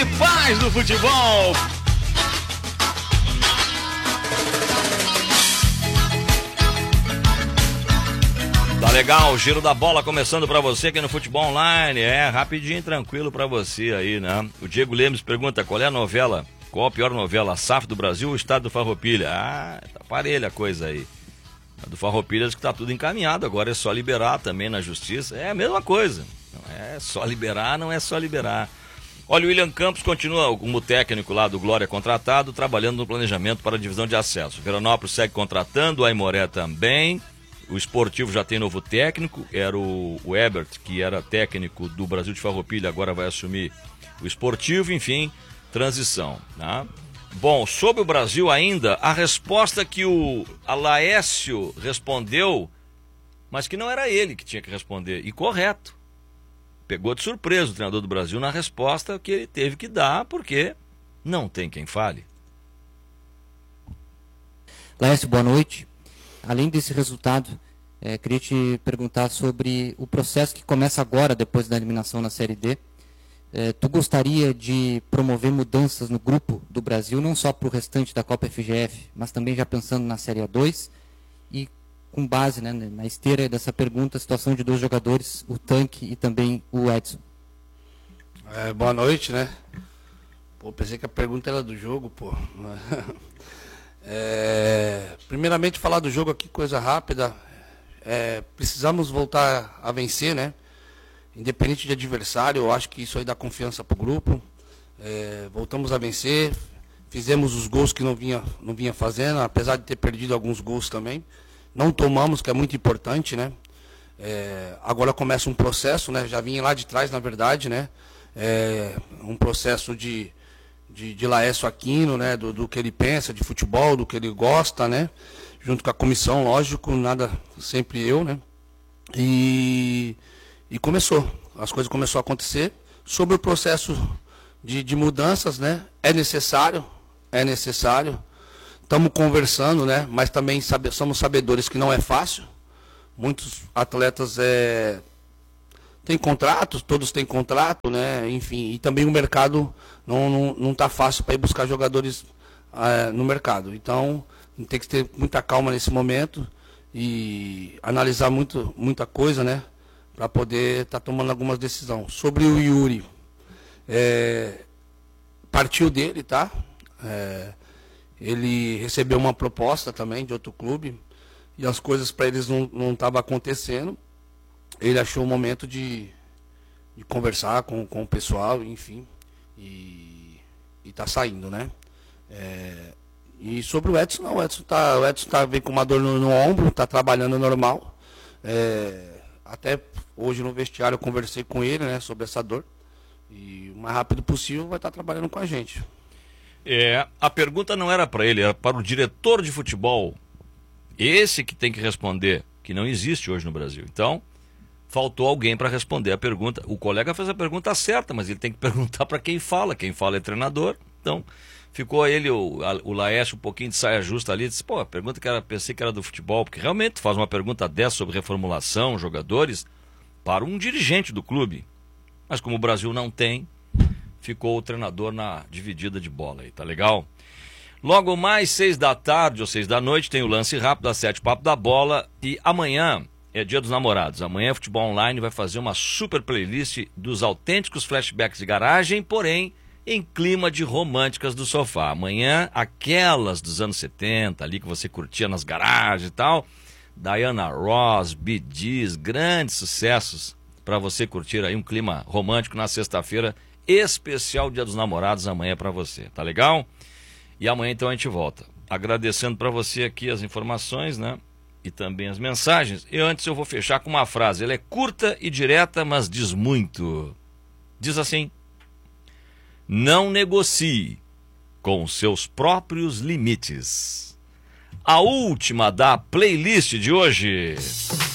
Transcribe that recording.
principais do futebol. Tá legal, o giro da bola começando pra você aqui no Futebol Online. Rapidinho, tranquilo pra você aí, né? O Diego Lemes pergunta qual é a novela, qual a pior novela, a SAF do Brasil ou o Estado do Farroupilha? Tá parelha a coisa aí. A do Farroupilha diz que tá tudo encaminhado, agora é só liberar também na justiça. É a mesma coisa, não é só liberar, não é só liberar. Olha, o William Campos continua como técnico lá do Glória contratado, trabalhando no planejamento para a divisão de acesso. Veranópolis segue contratando, o Aimoré também. O Esportivo já tem novo técnico, era o Ebert, que era técnico do Brasil de Farroupilha, agora vai assumir o Esportivo, enfim, transição, né? Bom, sobre o Brasil ainda, a resposta que o Laércio respondeu, mas que não era ele que tinha que responder, e correto. Pegou de surpresa o treinador do Brasil na resposta que ele teve que dar, porque não tem quem fale. Laércio, boa noite. Além desse resultado, queria te perguntar sobre o processo que começa agora, depois da eliminação na Série D. Tu gostaria de promover mudanças no grupo do Brasil, não só para o restante da Copa FGF, mas também já pensando na Série A2? E com base, né, na esteira dessa pergunta, a situação de dois jogadores, o Tanque e também o Edson. Boa noite, né? Pensei que a pergunta era do jogo, Primeiramente, falar do jogo aqui, coisa rápida. Precisamos voltar a vencer, né? Independente de adversário, eu acho que isso aí dá confiança pro grupo. Voltamos a vencer, fizemos os gols que não vinha fazendo, apesar de ter perdido alguns gols também. Não tomamos, que é muito importante, né? Agora começa um processo, né? Já vinha lá de trás, na verdade, né? Um processo de Laércio Aquino, né? Do que ele pensa de futebol, do que ele gosta, né? Junto com a comissão, lógico, nada, sempre eu, né? E as coisas começaram a acontecer. Sobre o processo de mudanças, né? É necessário. Estamos conversando, né? Mas também somos sabedores que não é fácil. Muitos atletas têm contratos, todos têm contrato, né? Enfim, e também o mercado não está fácil para ir buscar jogadores no mercado. Então, tem que ter muita calma nesse momento e analisar muita coisa, né? Para poder estar tomando algumas decisões. Sobre o Yuri, partiu dele, tá? Ele recebeu uma proposta também de outro clube e as coisas para eles não estavam acontecendo. Ele achou o momento de conversar com o pessoal, enfim, e tá saindo, né? E sobre o Edson, não, o Edson vem com uma dor no ombro, tá trabalhando normal. Até hoje no vestiário eu conversei com ele, né, sobre essa dor. E o mais rápido possível vai estar trabalhando com a gente. A pergunta não era para ele, era para o diretor de futebol. Esse que tem que responder, que não existe hoje no Brasil. Então, faltou alguém para responder a pergunta. O colega fez a pergunta certa, mas ele tem que perguntar para quem fala. Quem fala é treinador. Então, ficou ele, o Laércio, um pouquinho de saia justa ali. Disse, a pergunta pensei que era do futebol, porque realmente tu faz uma pergunta dessa sobre reformulação, jogadores, para um dirigente do clube. Mas como o Brasil não tem, ficou o treinador na dividida de bola aí, tá legal? Logo mais 6 da tarde ou 6 da noite tem o lance rápido às 7, Papo da Bola. E amanhã é dia dos namorados. Amanhã Futebol Online vai fazer uma super playlist dos autênticos flashbacks de garagem, porém em clima de românticas do sofá. Amanhã, aquelas dos anos 70, ali que você curtia nas garagens e tal. Diana Ross, Bee Gees, grandes sucessos para você curtir aí um clima romântico na sexta-feira. Especial Dia dos Namorados amanhã para você, tá legal? E amanhã então a gente volta. Agradecendo para você aqui as informações, né? E também as mensagens. E antes eu vou fechar com uma frase. Ela é curta e direta, mas diz muito. Diz assim: não negocie com seus próprios limites. A última da playlist de hoje.